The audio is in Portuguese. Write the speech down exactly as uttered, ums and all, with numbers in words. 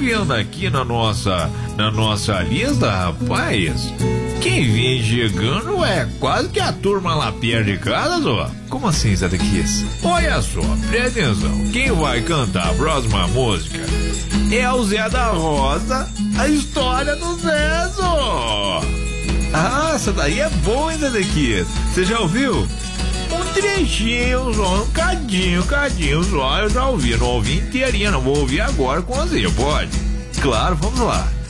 vendo aqui na nossa, na nossa lista, rapaz. Quem vem chegando é quase que a turma lá perto de casa, só. Como assim, Zé Daqui? Olha só, presta atenção. Quem vai cantar a próxima música é o Zé da Rosa, a história do Zé, só. Ah, essa daí é boa, hein, Zé Daqui? Você já ouviu? Um trechinho só, um cadinho, um cadinho só. Eu já ouvi, não ouvi inteirinha, não vou ouvir agora com você, pode? Claro, vamos lá.